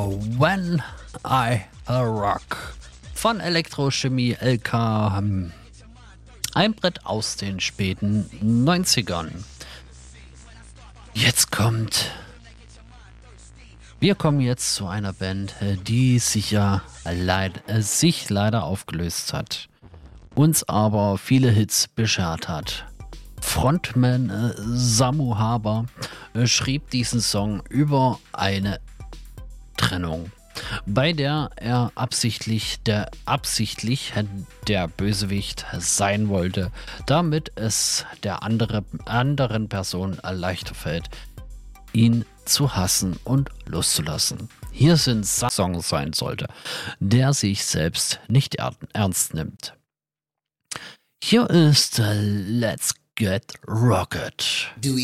When I Rock von Elektrochemie LK. Ein Brett aus den späten 90ern. Wir kommen jetzt zu einer Band, die sich leider aufgelöst hat, uns aber viele Hits beschert hat. Frontman Samu Haber schrieb diesen Song über eine Trennung, bei der er absichtlich der Bösewicht sein wollte, damit es der anderen Person leichter fällt, ihn zu hassen und loszulassen. Hier sind Song sein sollte, der sich selbst nicht ernst nimmt. Hier ist Let's Get Rocket.